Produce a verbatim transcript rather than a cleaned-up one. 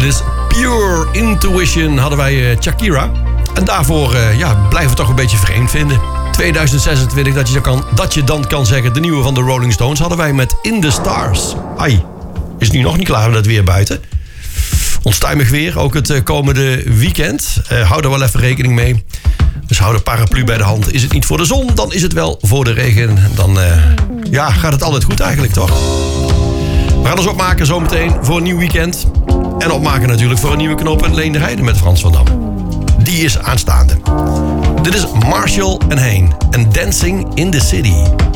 Dit is Pure Intuition, hadden wij uh, Shakira. En daarvoor uh, ja, blijven we toch een beetje vreemd vinden. tweeduizend zesentwintig, dat je, dan kan, dat je dan kan zeggen... de nieuwe van de Rolling Stones hadden wij met In The Stars. Ai, is nu nog niet klaar met het weer buiten. Onstuimig weer, ook het uh, komende weekend. Uh, hou er wel even rekening mee. Dus hou de paraplu bij de hand. Is het niet voor de zon, dan is het wel voor de regen. Dan uh, ja, gaat het altijd goed eigenlijk, toch? We gaan ons opmaken zometeen voor een nieuw weekend. En opmaken natuurlijk voor een nieuwe knop en Leen de Rijden met Frans van Dam. Die is aanstaande. Dit is Marshall en Hein en Dancing in the City.